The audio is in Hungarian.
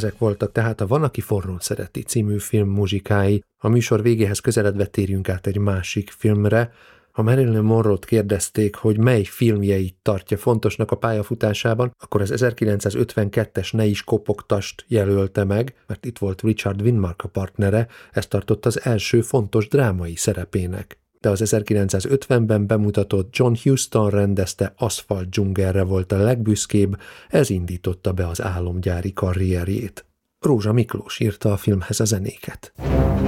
Ezek voltak tehát a Van, aki forrón szereti című film muzsikái. A műsor végéhez közeledve térjünk át egy másik filmre. Ha Marilyn Monroe-t kérdezték, hogy mely filmjeit tartja fontosnak a pályafutásában, akkor az 1952-es Ne is kopogtast jelölte meg, mert itt volt Richard Widmark a partnere, ezt tartott az első fontos drámai szerepének. De az 1950-ben bemutatott John Huston rendezte Aszfalt dzsungelre volt a legbüszkébb, ez indította be az álomgyári karrierjét. Rózsa Miklós írta a filmhez a zenéket.